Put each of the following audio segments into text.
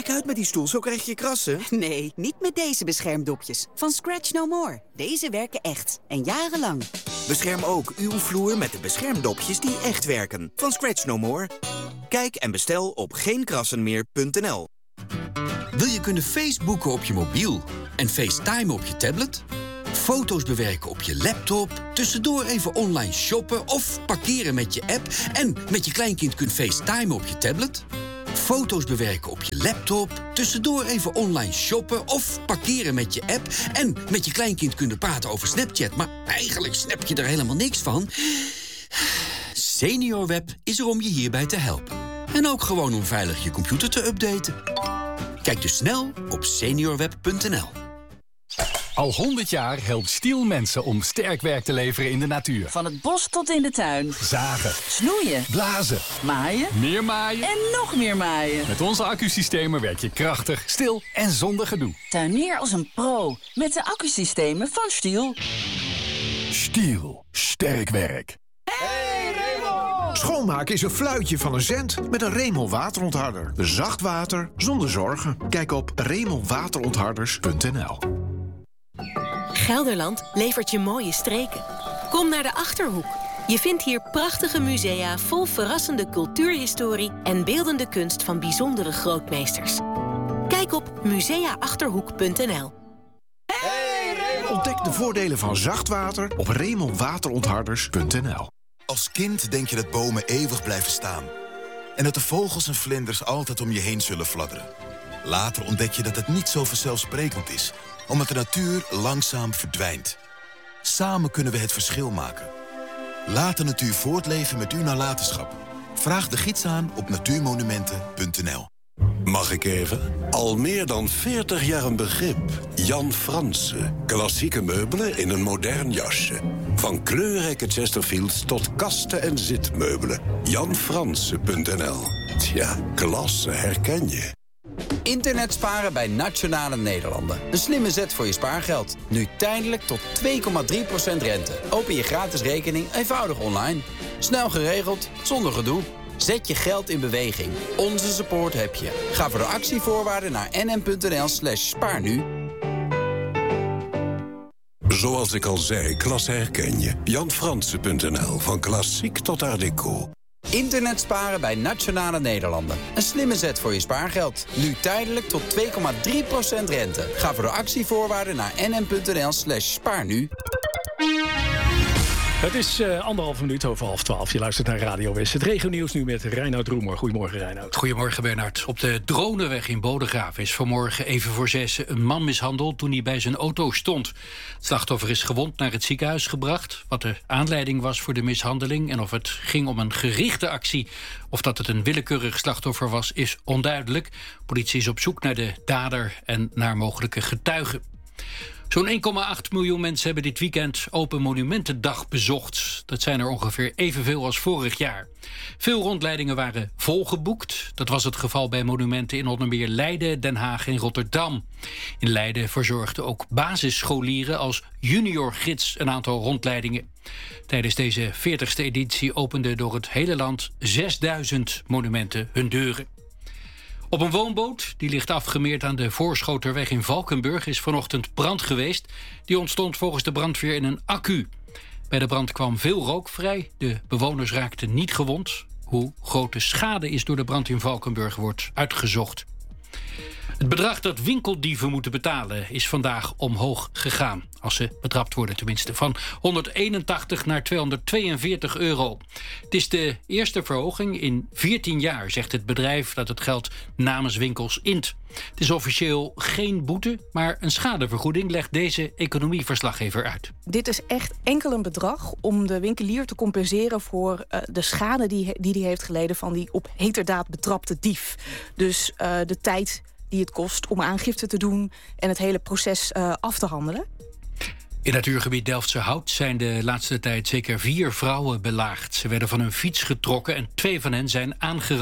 uit met die stoel, zo krijg je krassen. Nee, niet met deze beschermdopjes. Van Scratch No More. Deze werken echt. En jarenlang. Bescherm ook uw vloer met de beschermdopjes die echt werken. Van Scratch No More. Kijk en bestel op geenkrassenmeer.nl. Wil je kunnen Facebooken op je mobiel en FaceTime op je tablet? Foto's bewerken op je laptop, tussendoor even online shoppen of parkeren met je app en met je kleinkind kunt FaceTime op je tablet? Foto's bewerken op je laptop, tussendoor even online shoppen of parkeren met je app en met je kleinkind kunnen praten over Snapchat, maar eigenlijk snap je er helemaal niks van? SeniorWeb is er om je hierbij te helpen. En ook gewoon om veilig je computer te updaten. Kijk dus snel op seniorweb.nl. Al 100 jaar helpt Stiel mensen om sterk werk te leveren in de natuur. Van het bos tot in de tuin. Zagen. Snoeien. Blazen. Maaien. Meer maaien. En nog meer maaien. Met onze accusystemen werk je krachtig, stil en zonder gedoe. Tuinier als een pro. Met de accusystemen van Stiel. Stiel. Sterk werk. Hey Remel! Schoonmaken is een fluitje van een cent met een Remel waterontharder. Zacht water zonder zorgen. Kijk op remelwaterontharders.nl. Gelderland levert je mooie streken. Kom naar de Achterhoek. Je vindt hier prachtige musea vol verrassende cultuurhistorie en beeldende kunst van bijzondere grootmeesters. Kijk op museaachterhoek.nl. Ontdek de voordelen van zacht water op remelwaterontharders.nl. Als kind denk je dat bomen eeuwig blijven staan. En dat de vogels en vlinders altijd om je heen zullen fladderen. Later ontdek je dat het niet zo vanzelfsprekend is, omdat de natuur langzaam verdwijnt. Samen kunnen we het verschil maken. Laat de natuur voortleven met uw nalatenschap. Vraag de gids aan op natuurmonumenten.nl. Mag ik even? Al meer dan 40 jaar een begrip. Jan Franse. Klassieke meubelen in een modern jasje. Van kleurrijke Chesterfields tot kasten en zitmeubelen. JanFranse.nl. Tja, klasse herken je. Internet sparen bij Nationale Nederlanden. Een slimme zet voor je spaargeld. Nu tijdelijk tot 2,3% rente. Open je gratis rekening eenvoudig online. Snel geregeld, zonder gedoe. Zet je geld in beweging. Onze support heb je. Ga voor de actievoorwaarden naar nm.nl/spaarnu. Zoals ik al zei, klasse herken je. JanFranse.nl. Van klassiek tot art déco. Internet sparen bij Nationale Nederlanden. Een slimme zet voor je spaargeld. Nu tijdelijk tot 2,3% rente. Ga voor de actievoorwaarden naar nm.nl/spaarnu. Het is 1,5 minuut over 11:30. Je luistert naar Radio West. Het regionieuws nu met Reinoud Roemer. Goedemorgen, Reinoud. Goedemorgen, Bernard. Op de Dronenweg in Bodegraven is vanmorgen even voor 6 een man mishandeld toen hij bij zijn auto stond. Het slachtoffer is gewond naar het ziekenhuis gebracht. Wat de aanleiding was voor de mishandeling en of het ging om een gerichte actie of dat het een willekeurig slachtoffer was, is onduidelijk. Politie is op zoek naar de dader en naar mogelijke getuigen. Zo'n 1,8 miljoen mensen hebben dit weekend Open Monumentendag bezocht. Dat zijn er ongeveer evenveel als vorig jaar. Veel rondleidingen waren volgeboekt. Dat was het geval bij monumenten in onder meer Leiden, Den Haag en Rotterdam. In Leiden verzorgden ook basisscholieren als juniorgids een aantal rondleidingen. Tijdens deze 40ste editie openden door het hele land 6000 monumenten hun deuren. Op een woonboot, die ligt afgemeerd aan de Voorschoterweg in Valkenburg, is vanochtend brand geweest. Die ontstond volgens de brandweer in een accu. Bij de brand kwam veel rook vrij. De bewoners raakten niet gewond. Hoe groot de schade is door de brand in Valkenburg wordt uitgezocht. Het bedrag dat winkeldieven moeten betalen is vandaag omhoog gegaan. Als ze betrapt worden tenminste. Van 181 naar 242 euro. Het is de eerste verhoging in 14 jaar, zegt het bedrijf dat het geld namens winkels int. Het is officieel geen boete, maar een schadevergoeding, legt deze economieverslaggever uit. Dit is echt enkel een bedrag om de winkelier te compenseren voor de schade die hij heeft geleden van die op heterdaad betrapte dief. Dus de tijd die het kost om aangifte te doen en het hele proces af te handelen. In natuurgebied Delftse Hout zijn de laatste tijd zeker 4 vrouwen belaagd. Ze werden van hun fiets getrokken en 2 van hen zijn aangerand.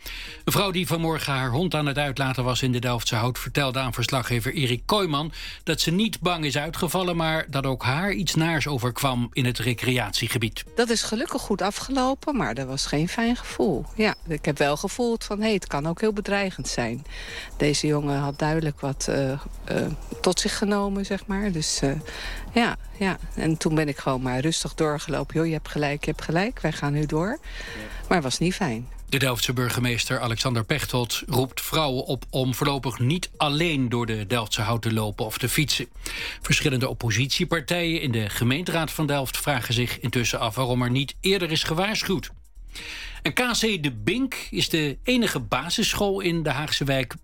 Een vrouw die vanmorgen haar hond aan het uitlaten was in de Delftse Hout vertelde aan verslaggever Erik Kooijman dat ze niet bang is uitgevallen, maar dat ook haar iets naars overkwam in het recreatiegebied. Dat is gelukkig goed afgelopen, maar dat was geen fijn gevoel. Ja, ik heb wel gevoeld van het kan ook heel bedreigend zijn. Deze jongen had duidelijk wat tot zich genomen, zeg maar. Dus ja. En toen ben ik gewoon maar rustig doorgelopen. Joh, je hebt gelijk, wij gaan nu door. Maar het was niet fijn. De Delftse burgemeester Alexander Pechtold roept vrouwen op om voorlopig niet alleen door de Delftse Hout te lopen of te fietsen. Verschillende oppositiepartijen in de gemeenteraad van Delft vragen zich intussen af waarom er niet eerder is gewaarschuwd. En KC De Bink is de enige basisschool in de Haagse wijk